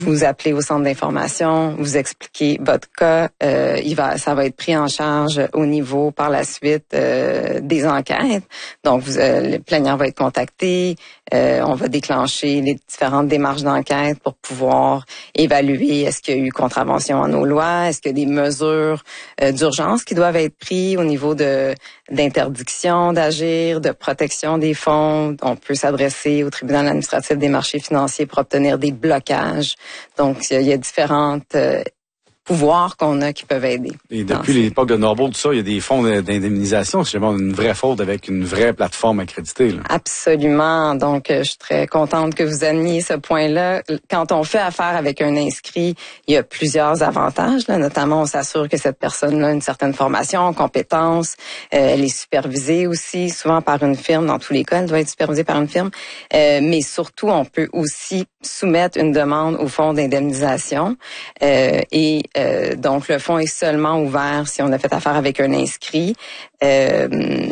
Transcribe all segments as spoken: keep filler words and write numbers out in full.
vous appelez au centre d'information, vous expliquez votre cas, euh, il va, ça va être pris en charge au niveau par la suite euh, des enquêtes. Donc, vous, euh, le plaignant va être contacté, euh, on va déclencher les différentes démarches d'enquête pour pouvoir évaluer est-ce qu'il y a eu contravention en nos lois, est-ce qu'il y a des mesures euh, d'urgence qui doivent être prises au niveau de d'interdiction d'agir, de protection des fonds. On peut s'adresser au tribunal administratif des marchés financiers pour obtenir des blocages. Donc, il y a différentes euh, pouvoirs qu'on a qui peuvent aider. Et depuis l'époque de Norbo, tout ça, il y a des fonds d'indemnisation si jamais on a une vraie faute avec une vraie plateforme accréditée. Là. Absolument. Donc, je suis très contente que vous ameniez ce point-là. Quand on fait affaire avec un inscrit, il y a plusieurs avantages. Là. Notamment, on s'assure que cette personne-là a une certaine formation, compétence. Euh, elle est supervisée aussi, souvent par une firme. Dans tous les cas, elle doit être supervisée par une firme. Euh, mais surtout, on peut aussi soumettre une demande au fonds d'indemnisation. Euh, et euh, donc, le fonds est seulement ouvert si on a fait affaire avec un inscrit. Euh,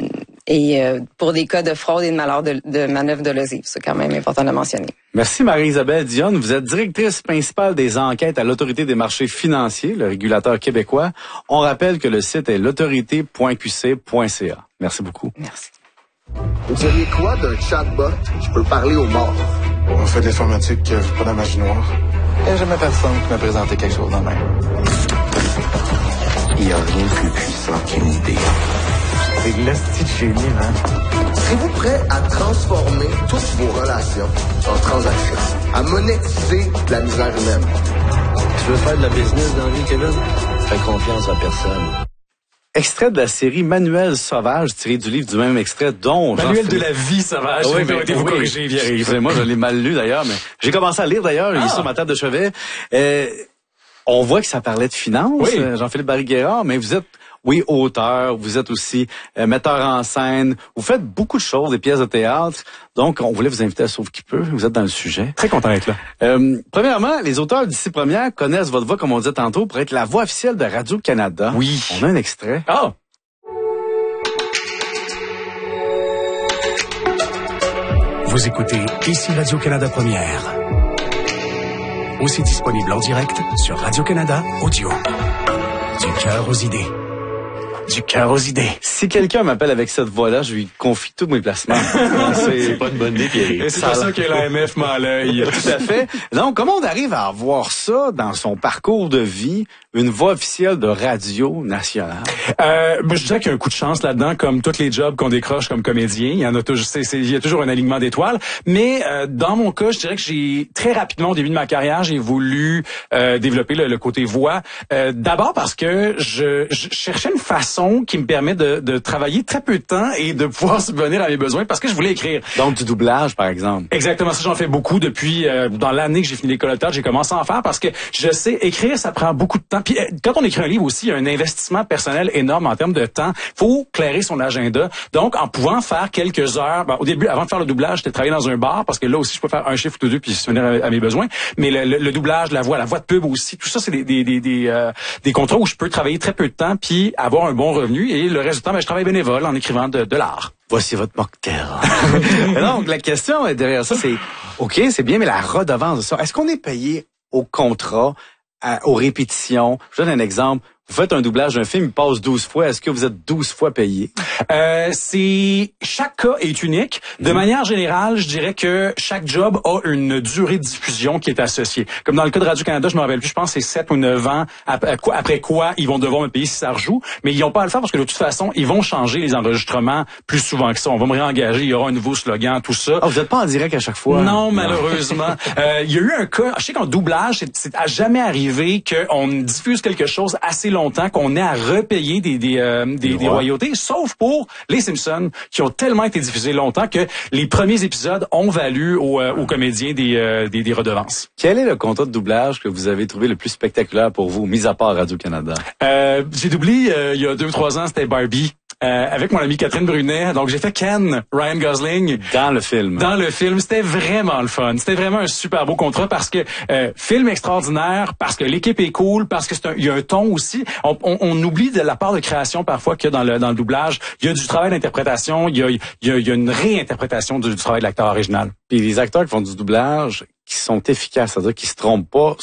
et euh, pour des cas de fraude et de malheur de, de manœuvre dolosive, c'est quand même important de le mentionner. Merci Marie-Isabelle Dionne. Vous êtes directrice principale des enquêtes à l'Autorité des marchés financiers, le régulateur québécois. On rappelle que le site est l'autorité point q c point c a. Merci beaucoup. Merci. Vous diriez quoi d'un chatbot qui peut parler aux morts? On fait de l'informatique, euh, pas de la magie noire. Il n'y a jamais personne qui m'a présenté quelque chose dans le même. Il n'y a rien de plus puissant qu'une idée. C'est de l'esti de génie, hein? Serez-vous prêt à transformer toutes vos relations en transactions, à monétiser la misère humaine? Tu veux faire de la business dans la vie, Kevin? Fais confiance à personne. Extrait de la série Manuel sauvage, tiré du livre du même extrait dont... Manuel de la vie sauvage. Ah oui, mais, été vous oui, corriger, Pierre-Yves. Excusez-moi, je l'ai mal lu d'ailleurs, mais j'ai commencé à lire d'ailleurs, il est Ah. sur ma table de chevet. Euh, on voit que ça parlait de finances, Oui. euh, Jean-Philippe Barry-Guerrard, mais vous êtes... Oui, auteur, vous êtes aussi euh, metteur en scène, vous faites beaucoup de choses, des pièces de théâtre, donc on voulait vous inviter à Sauve qui peut, vous êtes dans le sujet. Très content d'être là. Euh, premièrement, les auteurs d'ici première connaissent votre voix, comme on disait tantôt, pour être la voix officielle de Radio-Canada. Oui. On a un extrait. Ah! Vous écoutez ici Radio-Canada Première. Aussi disponible en direct sur Radio-Canada Audio. Du cœur aux idées. Du cœur aux idées. Si quelqu'un m'appelle avec cette voix-là, je lui confie tous mes placements. Non, c'est pas une bonne idée, Pierre. C'est pour ça que l'A M F m'a à l'œil. Tout à fait. Donc, comment on arrive à avoir ça dans son parcours de vie, une voix officielle de radio nationale? Euh, je dirais qu'il y a un coup de chance là-dedans, comme tous les jobs qu'on décroche comme comédien. Il y en a toujours, c'est, c'est, il y a toujours un alignement d'étoiles. Mais euh, dans mon cas, je dirais que j'ai très rapidement, au début de ma carrière, j'ai voulu euh, développer le, le côté voix. Euh, d'abord parce que je, je cherchais une façon qui me permet de, de travailler très peu de temps et de pouvoir subvenir à mes besoins parce que je voulais écrire. Donc, du doublage, par exemple. Exactement, ça j'en fais beaucoup depuis euh, dans l'année que j'ai fini l'école de théâtre, j'ai commencé à en faire parce que je sais écrire, ça prend beaucoup de temps. Puis euh, quand on écrit un livre aussi, il y a un investissement personnel énorme en termes de temps. Faut clairer son agenda. Donc, en pouvant faire quelques heures, ben, au début, avant de faire le doublage, j'étais travaillé dans un bar parce que là aussi, je peux faire un chiffre ou deux puis subvenir à, à mes besoins. Mais le, le, le doublage, la voix, la voix de pub aussi, tout ça, c'est des des des des, euh, des contrats où je peux travailler très peu de temps puis avoir un bon revenu. Et le reste du temps, ben, je travaille bénévole en écrivant de, de l'art. Voici votre mocktail. Donc, la question derrière ça, c'est, OK, c'est bien, mais la redevance de ça, est-ce qu'on est payé au contrat, à, aux répétitions? Je vous donne un exemple. Vous faites un doublage d'un film, il passe douze fois. Est-ce que vous êtes douze fois payé? Euh, c'est chaque cas est unique. De mmh. manière générale, je dirais que chaque job a une durée de diffusion qui est associée. Comme dans le cas de Radio-Canada, je me rappelle plus, je pense que c'est sept ou neuf ans après quoi, après quoi ils vont devoir me payer si ça rejoue. Mais ils n'ont pas à le faire parce que de toute façon, ils vont changer les enregistrements plus souvent que ça. On va me réengager, il y aura un nouveau slogan, tout ça. Ah, vous n'êtes pas en direct à chaque fois? Non, malheureusement. euh, il y a eu un cas, je sais qu'en doublage, c'est, c'est à jamais arrivé qu'on diffuse quelque chose assez longtemps longtemps qu'on ait à repayer des des euh, des, des royautés, sauf pour les Simpsons qui ont tellement été diffusés longtemps que les premiers épisodes ont valu aux, euh, aux comédiens des, euh, des des redevances. Quel est le contrat de doublage que vous avez trouvé le plus spectaculaire pour vous, mis à part Radio-Canada? Euh, j'ai doublé euh, il y a deux trois ans, c'était Barbie. Euh, avec mon amie Catherine Brunet. Donc, j'ai fait Ken, Ryan Gosling. Dans le film. Dans le film. C'était vraiment le fun. C'était vraiment un super beau contrat parce que euh, film extraordinaire, parce que l'équipe est cool, parce que c'est un, il y a un ton aussi. On, on, on oublie de la part de création parfois qu'il y a dans le, dans le doublage. Il y a du travail d'interprétation, il y a, il y a, il y a une réinterprétation du, du travail de l'acteur original. Puis les acteurs qui font du doublage, qui sont efficaces, c'est-à-dire qui se trompent pas,